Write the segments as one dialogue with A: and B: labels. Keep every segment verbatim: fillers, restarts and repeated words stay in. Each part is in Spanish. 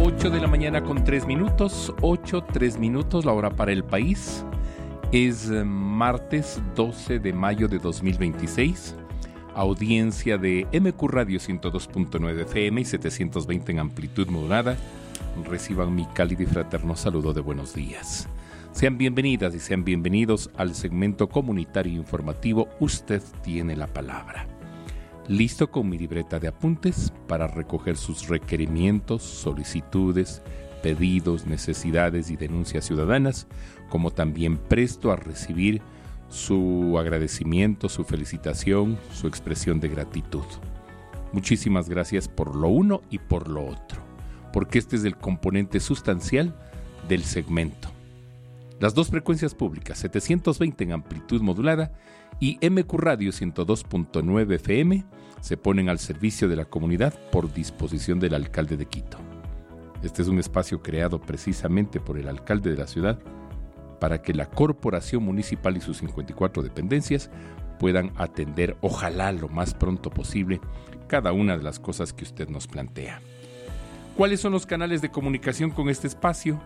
A: ocho de la mañana con tres minutos, ocho, tres minutos, la hora para el país. Es martes doce de mayo de dos mil veintiséis. Audiencia de M Q Radio ciento dos punto nueve F M y setecientos veinte en amplitud modulada. Reciban mi cálido y fraterno saludo de buenos días. Sean bienvenidas y sean bienvenidos al segmento comunitario informativo Usted tiene la palabra. Listo con mi libreta de apuntes para recoger sus requerimientos, solicitudes, pedidos, necesidades y denuncias ciudadanas, como también presto a recibir su agradecimiento, su felicitación, su expresión de gratitud. Muchísimas gracias por lo uno y por lo otro, porque este es el componente sustancial del segmento. Las dos frecuencias públicas, setecientos veinte en amplitud modulada y M Q Radio ciento dos punto nueve F M, se ponen al servicio de la comunidad por disposición del alcalde de Quito. Este es un espacio creado precisamente por el alcalde de la ciudad para que la corporación municipal y sus cincuenta y cuatro dependencias puedan atender, ojalá lo más pronto posible, cada una de las cosas que usted nos plantea. ¿Cuáles son los canales de comunicación con este espacio?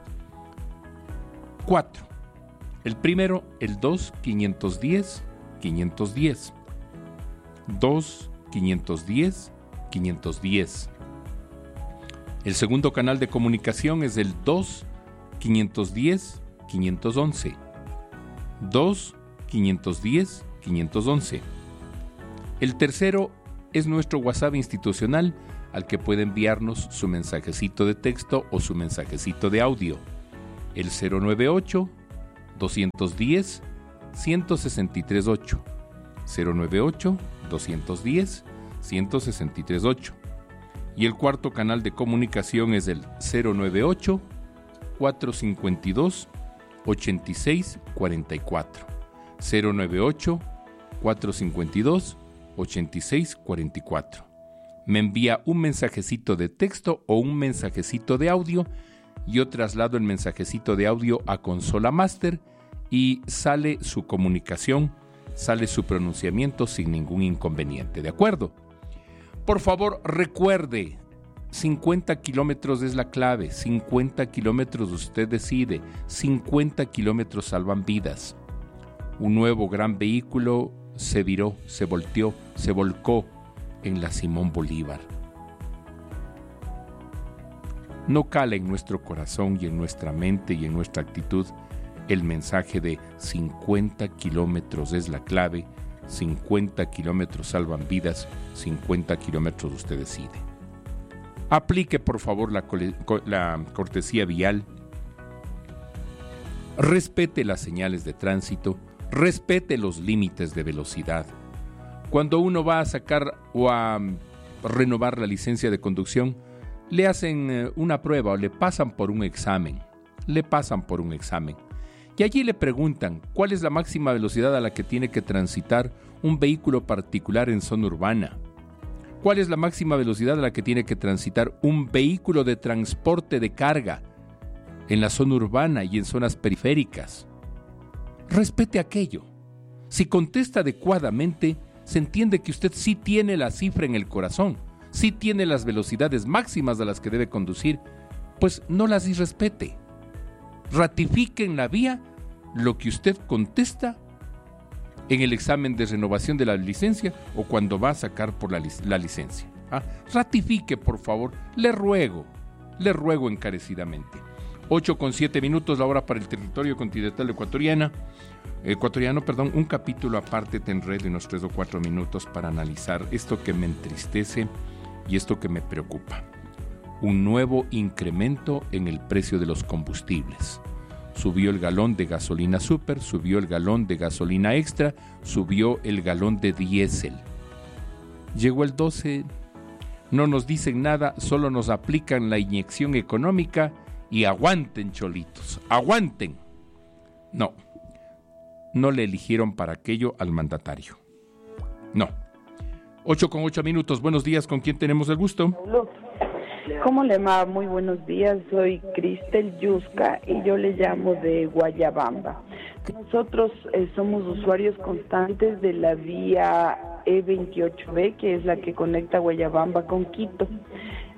A: Cuatro. El primero, el dos quinientos diez quinientos diez. dos quinientos diez quinientos diez. El segundo canal de comunicación es el dos quinientos diez quinientos once. dos quinientos diez quinientos once. El tercero es nuestro WhatsApp institucional al que puede enviarnos su mensajecito de texto o su mensajecito de audio. El cero noventa y ocho, doscientos diez, ciento sesenta y tres ocho. cero noventa y ocho, doscientos diez, ciento sesenta y tres ocho. Y el cuarto canal de comunicación es el cero noventa y ocho, cuatrocientos cincuenta y dos, ochenta y seis cuarenta y cuatro. cero noventa y ocho, cuatrocientos cincuenta y dos, ochenta y seis cuarenta y cuatro. Me envía un mensajecito de texto o un mensajecito de audio. Yo traslado el mensajecito de audio a Consola Master y sale su comunicación, sale su pronunciamiento sin ningún inconveniente, ¿de acuerdo? Por favor, recuerde, cincuenta kilómetros es la clave, cincuenta kilómetros usted decide, cincuenta kilómetros salvan vidas. Un nuevo gran vehículo se viró, se volteó, se volcó en la Simón Bolívar. No cala en nuestro corazón y en nuestra mente y en nuestra actitud el mensaje de cincuenta kilómetros es la clave, cincuenta kilómetros salvan vidas, cincuenta kilómetros usted decide. Aplique por favor la, la cortesía vial, respete las señales de tránsito, respete los límites de velocidad. Cuando uno va a sacar o a renovar la licencia de conducción, le hacen una prueba o le pasan por un examen, le pasan por un examen. Y allí le preguntan cuál es la máxima velocidad a la que tiene que transitar un vehículo particular en zona urbana. ¿Cuál es la máxima velocidad a la que tiene que transitar un vehículo de transporte de carga en la zona urbana y en zonas periféricas? Respete aquello. Si contesta adecuadamente, se entiende que usted sí tiene la cifra en el corazón. Si tiene las velocidades máximas a las que debe conducir, pues no las irrespete. Ratifique en la vía lo que usted contesta en el examen de renovación de la licencia o cuando va a sacar por la, lic- la licencia. ¿Ah? Ratifique, por favor, le ruego, le ruego encarecidamente. ocho con siete minutos, la hora para el territorio continental ecuatoriana. Ecuatoriano, perdón, un capítulo aparte tendré de unos tres o cuatro minutos para analizar esto que me entristece y esto que me preocupa. Un nuevo incremento en el precio de los combustibles. Subió el galón de gasolina super, subió el galón de gasolina extra, subió el galón de diésel. Llegó el doce, no nos dicen nada, solo nos aplican la inyección económica y aguanten, cholitos, aguanten. No, no le eligieron para aquello al mandatario. No. ocho con ocho minutos, buenos días, ¿con quién tenemos el gusto?
B: ¿Cómo le va? Muy buenos días, soy Cristel Yusca y yo le llamo de Guayabamba. Nosotros eh, somos usuarios constantes de la vía E veintiocho B, que es la que conecta Guayabamba con Quito.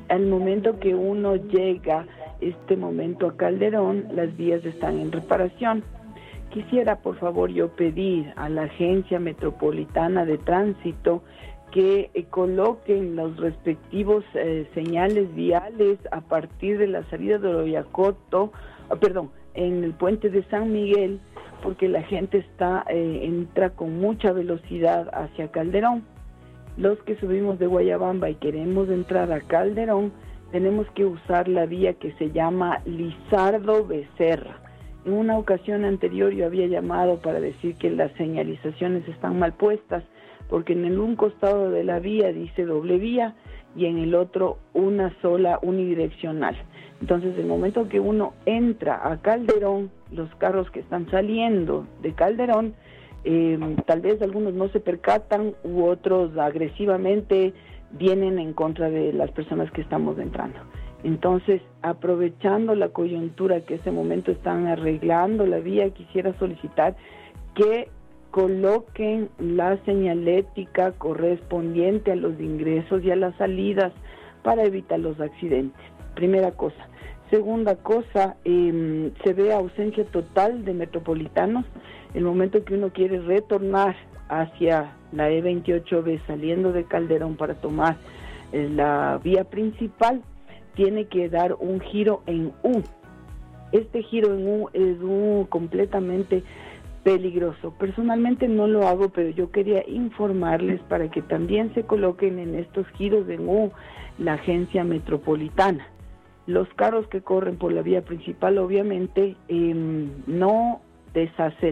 B: al momento que uno llega este momento a Calderón, las vías están en reparación. Quisiera, por favor, yo pedir a la Agencia Metropolitana de Tránsito que eh, coloquen los respectivos eh, señales viales a partir de la salida de Oroyacoto, oh, perdón, en el puente de San Miguel, porque la gente está eh, entra con mucha velocidad hacia Calderón. Los que subimos de Guayabamba y queremos entrar a Calderón, tenemos que usar la vía que se llama Lizardo Becerra. En una ocasión anterior yo había llamado para decir que las señalizaciones están mal puestas, porque en el un costado de la vía dice doble vía y en el otro una sola unidireccional. Entonces, el momento que uno entra a Calderón, los carros que están saliendo de Calderón, eh, tal vez algunos no se percatan u otros agresivamente vienen en contra de las personas que estamos entrando. Entonces, aprovechando la coyuntura que ese momento están arreglando la vía, quisiera solicitar que coloquen la señalética correspondiente a los ingresos y a las salidas para evitar los accidentes. Primera cosa. Segunda cosa, eh, se ve ausencia total de metropolitanos. El momento que uno quiere retornar hacia la E veintiocho B saliendo de Calderón para tomar eh, la vía principal, tiene que dar un giro en U. Este giro en U es un completamente peligroso. Personalmente no lo hago, pero yo quería informarles para que también se coloquen en estos giros en U la Agencia Metropolitana. Los carros que corren por la vía principal obviamente eh, no deshacen